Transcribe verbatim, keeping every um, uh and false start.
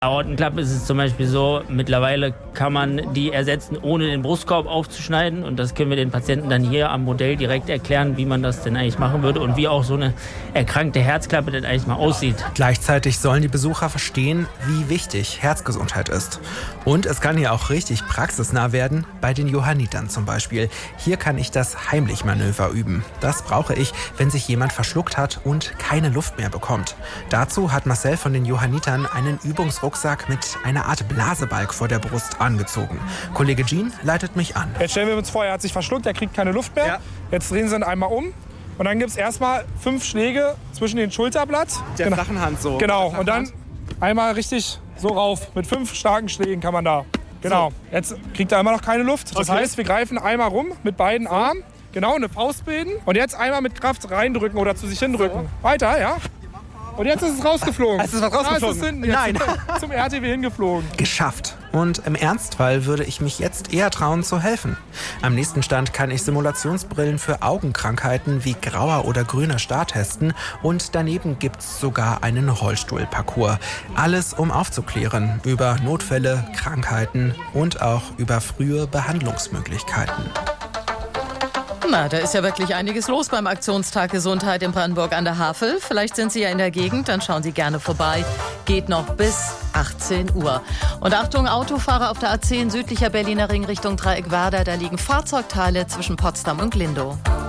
Aortenklappe ist es zum Beispiel so, mittlerweile kann man die ersetzen, ohne den Brustkorb aufzuschneiden. Und das können wir den Patienten dann hier am Modell direkt erklären, wie man das denn eigentlich machen würde und wie auch so eine erkrankte Herzklappe denn eigentlich mal aussieht. Gleichzeitig sollen die Besucher verstehen, wie wichtig Herzgesundheit ist. Und es kann hier auch richtig praxisnah werden, bei den Johannitern zum Beispiel. Hier kann ich das Heimlich-Manöver üben. Das brauche ich, wenn sich jemand verschluckt hat und keine Luft mehr bekommt. Dazu hat Marcel von den Johannitern einen Übungsrucksack mit einer Art Blasebalg vor der Brust angezogen. Kollege Jean leitet mich an. Jetzt stellen wir uns vor, er hat sich verschluckt, er kriegt keine Luft mehr. Ja. Jetzt drehen Sie ihn einmal um und dann gibt es erstmal fünf Schläge zwischen den Schulterblatt. Der genau. flachen Hand so. Genau, und dann einmal richtig so rauf. Mit fünf starken Schlägen kann man da. Genau, so. Jetzt kriegt er immer noch keine Luft. Das okay. heißt, wir greifen einmal rum mit beiden Armen. Genau, eine Faust bilden. Und jetzt einmal mit Kraft reindrücken oder zu sich hindrücken. So. Weiter, ja. Und jetzt ist es rausgeflogen. Es ist was rausgeflogen? Ja, es ist Nein. Zum, zum R T W hingeflogen. Geschafft. Und im Ernstfall würde ich mich jetzt eher trauen zu helfen. Am nächsten Stand kann ich Simulationsbrillen für Augenkrankheiten wie grauer oder grüner Star testen. Und daneben gibt's sogar einen Rollstuhlparcours. Alles, um aufzuklären über Notfälle, Krankheiten und auch über frühe Behandlungsmöglichkeiten. Na, da ist ja wirklich einiges los beim Aktionstag Gesundheit in Brandenburg an der Havel. Vielleicht sind Sie ja in der Gegend, dann schauen Sie gerne vorbei. Geht noch bis achtzehn Uhr. Und Achtung, Autofahrer auf der A zehn südlicher Berliner Ring Richtung Dreieckwerder. Da liegen Fahrzeugteile zwischen Potsdam und Glindow.